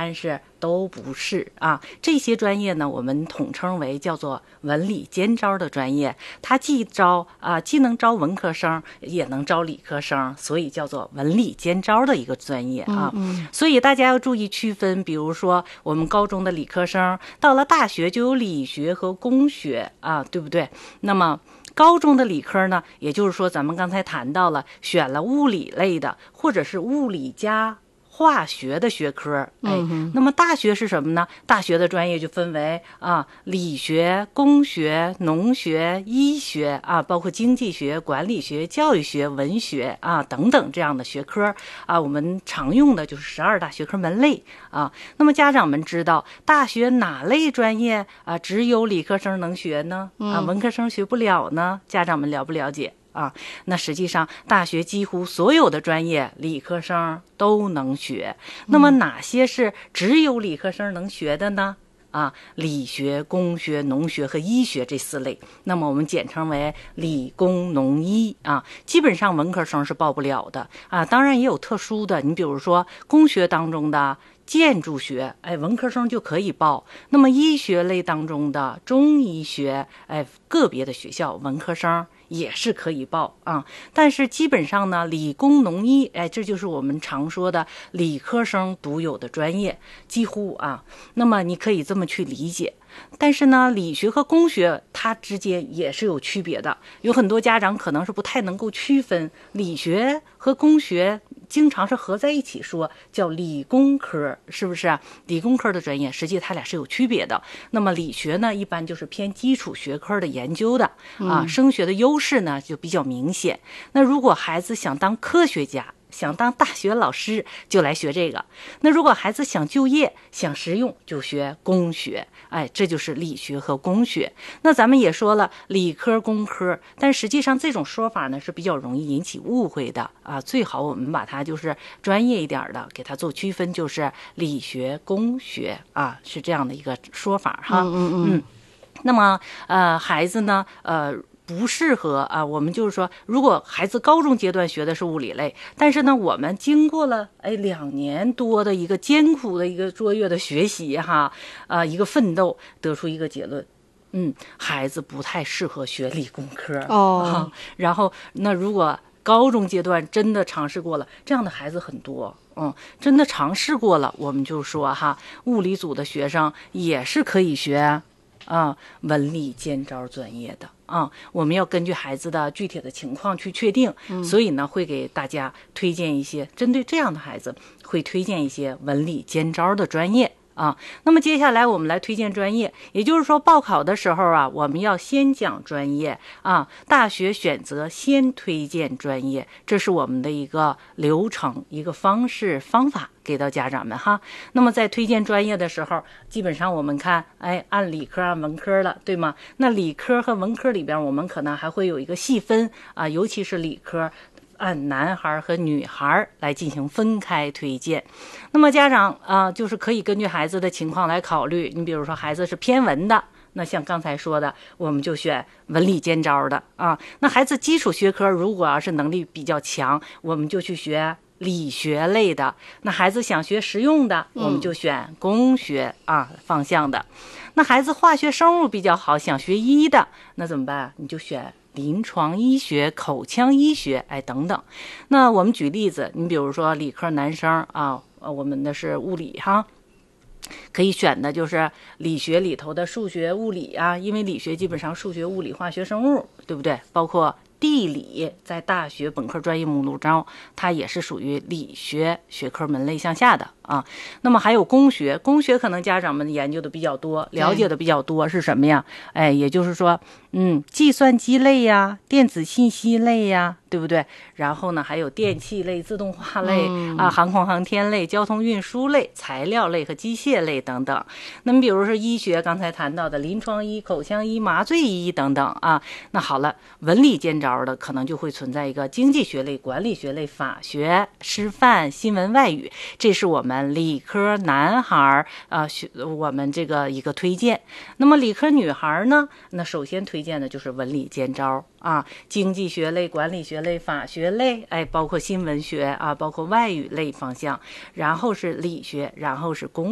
案是都不是啊。这些专业呢，我们统称为叫做文理兼招的专业，它既能招文科生，也能招理科生，所以叫做文理兼招的一个专业啊。所以大家要注意区分，比如说我们高中的理科生到了大学就有理学和工学啊，对不对？那么高中的理科呢，也就是说咱们刚才谈到了，选了物理类的，或者是物理加化学的学科，那么大学是什么呢？大学的专业就分为理学、工学、农学、医学啊，包括经济学、管理学、教育学、文学啊等等这样的学科啊。我们常用的就是12大学科门类啊。那么家长们知道大学哪类专业啊只有理科生能学呢？文科生学不了呢？家长们了不了解？那实际上大学几乎所有的专业理科生都能学。那么哪些是只有理科生能学的呢？理学、工学、农学和医学这4类，那么我们简称为理工农医啊。基本上文科生是报不了的啊，当然也有特殊的，你比如说工学当中的建筑学，文科生就可以报。那么医学类当中的中医学，个别的学校文科生也是可以报啊。但是基本上呢，理工农医，这就是我们常说的理科生独有的专业，几乎啊。那么你可以这么去理解。但是呢，理学和工学它之间也是有区别的，有很多家长可能是不太能够区分理学和工学，经常是合在一起说，叫理工科，是不是啊？理工科的专业实际它俩是有区别的。那么理学呢，一般就是偏基础学科的研究的升学的优势呢就比较明显。那如果孩子想当科学家，想当大学老师就来学这个，那如果孩子想就业想实用就学工学，这就是理学和工学。那咱们也说了理科工科，但实际上这种说法呢是比较容易引起误会的啊，最好我们把它就是专业一点的给它做区分，就是理学工学啊，是这样的一个说法哈。那么孩子呢不适合我们就是说，如果孩子高中阶段学的是物理类，但是呢，我们经过了2年多的一个艰苦的一个卓越的学习一个奋斗，得出一个结论，孩子不太适合学理工科然后那如果高中阶段真的尝试过了，这样的孩子很多。真的尝试过了，我们就说物理组的学生也是可以学文理兼招专业的我们要根据孩子的具体的情况去确定，所以呢会给大家推荐一些针对这样的孩子，会推荐一些文理兼招的专业那么接下来我们来推荐专业，也就是说报考的时候我们要先讲专业大学选择先推荐专业，这是我们的一个流程、一个方式、方法给到家长们那么在推荐专业的时候，基本上我们看按理科按文科了，对吗？那理科和文科里边我们可能还会有一个细分尤其是理科按男孩和女孩来进行分开推荐。那么家长就是可以根据孩子的情况来考虑，你比如说孩子是偏文的，那像刚才说的，我们就选文理兼招的那孩子基础学科如果要是能力比较强，我们就去学理学类的。那孩子想学实用的，我们就选工学方向的。那孩子化学生物比较好，想学医的，那怎么办？你就选临床医学、口腔医学等等。那我们举例子，你比如说理科男生我们的是物理可以选的就是理学里头的数学、物理因为理学基本上数学、物理、化学、生物，对不对？包括地理在大学本科专业目录中它也是属于理学学科门类向下的那么还有工学，工学可能家长们研究的比较多，了解的比较多，是什么呀？也就是说计算机类呀，电子信息类呀，对不对？然后呢还有电气类、自动化类航空航天类、交通运输类、材料类和机械类等等。那么比如说医学，刚才谈到的临床医、口腔医、麻醉医等等那好了，文理兼招的可能就会存在一个经济学类、管理学类、法学、师范、新闻外语，这是我们理科男孩我们这个一个推荐。那么理科女孩呢，那首先推荐的就是文理兼招经济学类、管理学类、法学类包括新闻学包括外语类方向，然后是理学，然后是工